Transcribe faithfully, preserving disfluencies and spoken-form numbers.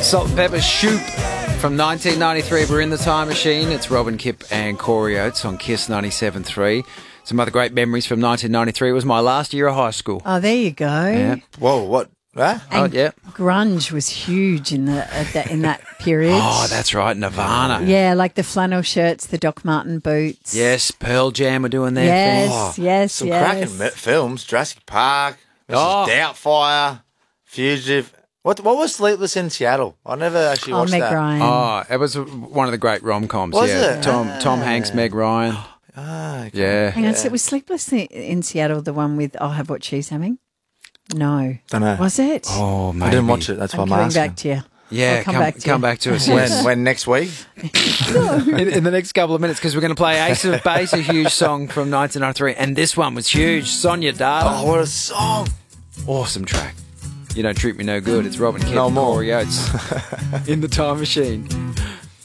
Salt and Pepper Shoop from nineteen ninety-three. We're in the time machine. It's Robin Kipp and Corey Oates on Kiss ninety-seven point three. Some other great memories from nineteen ninety-three. It was my last year of high school. Oh, there you go. Yeah. Whoa, what? Huh? Oh, And yeah. grunge was huge in the at that, in that period. Oh, that's right. Nirvana. Yeah, like the flannel shirts, the Doc Marten boots. Yes, Pearl Jam were doing their Yes, thing. yes, Some yes. cracking mi- films. Jurassic Park, Missus Oh. Doubtfire, Fugitive. What what was Sleepless in Seattle? I never actually Oh, watched Meg that. Ryan. Oh, it was one of the great rom-coms. Was yeah. it? Tom, Tom Ah. Hanks, Meg Ryan. Ah, okay. Yeah. Hang on, so it was Sleepless in, in Seattle, the one with I'll Have What She's Having? No. Don't know. Was it? Oh, maybe. I didn't watch it. That's why I'm I'm coming asking. back to you. Yeah, I'll come come, back to come you. back to us. When yes. when next week? in, in the next couple of minutes, because we're going to play Ace of Base, a huge song from nineteen ninety-three, and this one was huge. Sonia Darling. Oh, what a song! Awesome track. You Don't Treat Me No Good. It's Robin Kidd No and more. Corey Oates in the time machine.